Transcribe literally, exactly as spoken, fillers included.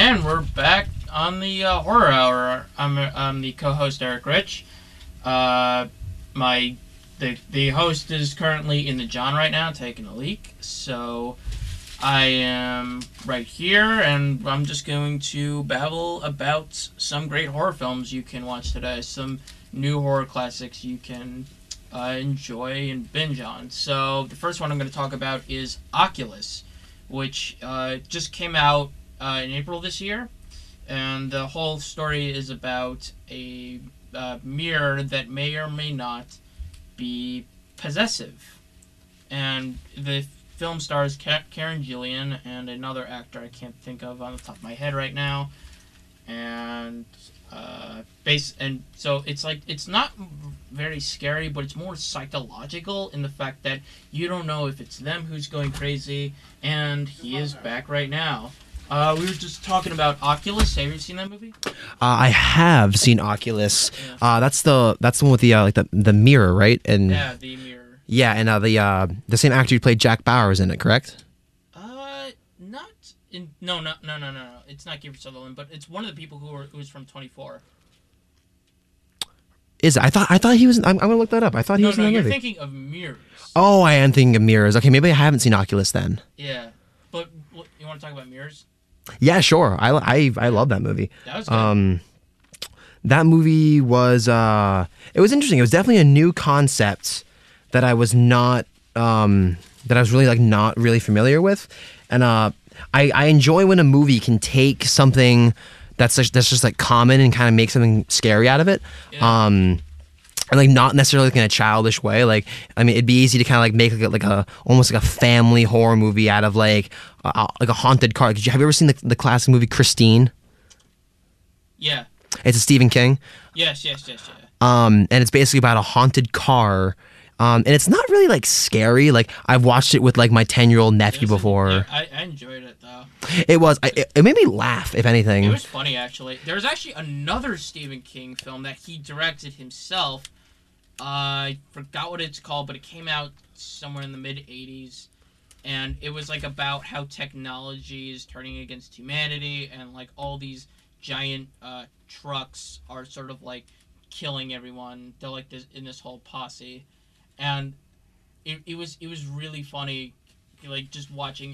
And we're back on the uh, Horror Hour. I'm, I'm the co-host Eric Rich. Uh, my the the host is currently in the John right now, taking a leak. So I am right here, and I'm just going to babble about some great horror films you can watch today. Some new horror classics you can uh, enjoy and binge on. So the first one I'm going to talk about is Oculus, which uh, just came out uh, in April this year. And the whole story is about a uh, mirror that may or may not be possessive. And the film stars Ka- Karen Gillian and another actor I can't think of on the top of my head right now. And uh, base and so it's like it's not very scary, but it's more psychological in the fact that you don't know if it's them who's going crazy. And he is back right now. Uh, we were just talking about Oculus. Have you seen that movie? Uh, I have seen Oculus. Yeah. Uh, that's the that's the one with the uh, like the the mirror, right? And Yeah, the mirror. yeah, and uh, the uh, the same actor who played Jack Bauer is in it, correct? Uh, not in. No, no, no, no, no, no. It's not Kiefer Sutherland, but it's one of the people who were who was from twenty-four. Is it? I thought I thought he was. I'm, I'm gonna look that up. I thought he No, was no, in that you're movie. thinking of Mirrors. Oh, I am thinking of Mirrors. Okay, maybe I haven't seen Oculus then. Yeah, but what, you want to talk about Mirrors? Yeah, sure. I I I love that movie. That was good. Um, that movie was uh, it was interesting. It was definitely a new concept that I was not um that I was really like not really familiar with, and uh, I I enjoy when a movie can take something that's just, that's just like common and kind of make something scary out of it. Yeah. Um. And like not necessarily like in a childish way. Like I mean, it'd be easy to kind of like make like a, like a almost like a family horror movie out of like uh, like a haunted car. Did you have you ever seen the the classic movie Christine? Yeah. It's a Stephen King. Yes, yes, yes, yeah. Um, and it's basically about a haunted car. Um, and it's not really like scary. Like I've watched it with like my ten year old nephew It was a- before. yeah, I, I enjoyed it though. It was. I, it, it made me laugh, if anything. It was funny actually. There was actually another Stephen King film that he directed himself. Uh, I forgot what it's called, but it came out somewhere in the mid eighties, and it was like about how technology is turning against humanity, and like all these giant uh, trucks are sort of like killing everyone. They're like this in this whole posse, and it, it was it was really funny, like just watching